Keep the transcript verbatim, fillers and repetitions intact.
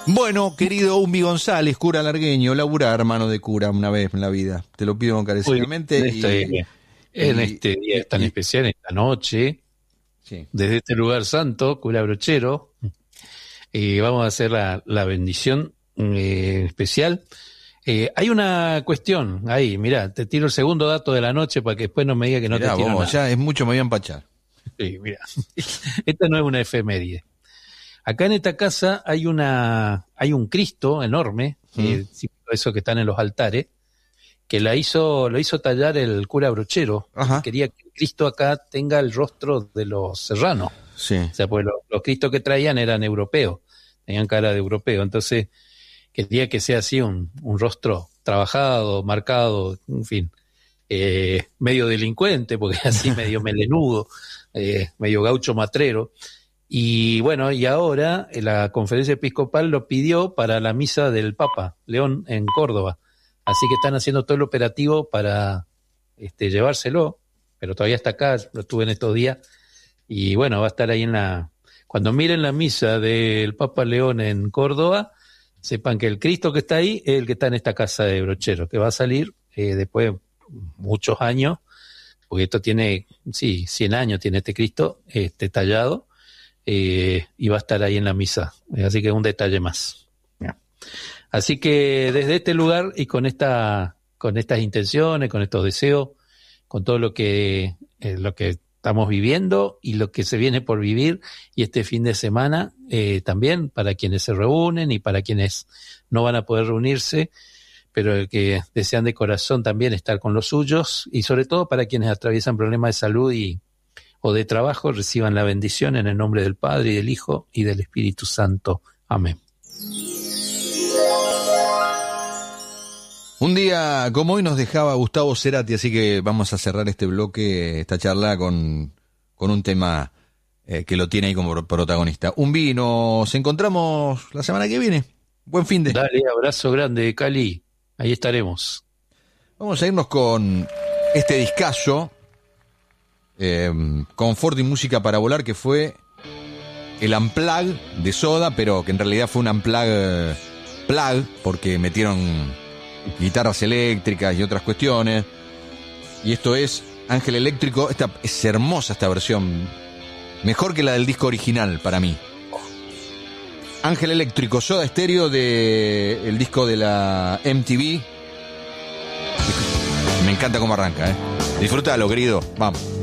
Bueno, querido Umbi González, cura largueño, laburá, hermano de cura, una vez en la vida. Te lo pido encarecidamente. En este, y, en y, este día tan y, especial, esta noche, sí. desde este lugar santo, cura Brochero, eh, vamos a hacer la, la bendición eh, especial. Eh, hay una cuestión ahí, mirá, te tiro el segundo dato de la noche para que después no me diga que no Mirá, te tiro vos, nada. ya es mucho, me voy a empachar. Sí, mira, esta no es una efeméride. Acá en esta casa hay una, hay un Cristo enorme, mm. eh, eso que están en los altares, que la hizo, lo hizo tallar el cura Brochero. Quería que el Cristo acá tenga el rostro de los serranos. Sí. O sea, pues los, los Cristos que traían eran europeos, tenían cara de europeo. Entonces, quería que sea así un, un rostro trabajado, marcado, en fin, eh, medio delincuente, porque así medio melenudo, eh, medio gaucho matrero. Y bueno, y ahora la conferencia episcopal lo pidió para la misa del Papa León en Córdoba. Así que están haciendo todo el operativo para este, llevárselo, pero todavía está acá, lo tuve en estos días. Y bueno, va a estar ahí en la... Cuando miren la misa del Papa León en Córdoba, sepan que el Cristo que está ahí es el que está en esta casa de Brochero, que va a salir eh, después de muchos años, porque esto tiene, sí, cien años tiene este Cristo este, tallado. Eh, y va a estar ahí en la misa, así que un detalle más. Así que desde este lugar y con esta, con estas intenciones, con estos deseos, con todo lo que, eh, lo que estamos viviendo y lo que se viene por vivir, y este fin de semana eh, también para quienes se reúnen y para quienes no van a poder reunirse, pero que desean de corazón también estar con los suyos, y sobre todo para quienes atraviesan problemas de salud y o de trabajo, reciban la bendición en el nombre del Padre y del Hijo y del Espíritu Santo. Amén. Un día como hoy nos dejaba Gustavo Cerati, así que vamos a cerrar este bloque, esta charla con, con un tema eh, que lo tiene ahí como protagonista. Umbi, nos encontramos la semana que viene. Buen fin de... Dale, abrazo grande, Cali. Ahí estaremos. Vamos a irnos con este discazo, Eh, Confort y Música para Volar, que fue el Unplug de Soda, pero que en realidad fue un Unplug eh, plug, porque metieron guitarras eléctricas y otras cuestiones. Y esto es Ángel Eléctrico. Esta es hermosa, esta versión, mejor que la del disco original para mí. Ángel Eléctrico, Soda Stereo, de el disco de la M T V. Me encanta cómo arranca, ¿eh? Disfrútalo, querido. Vamos.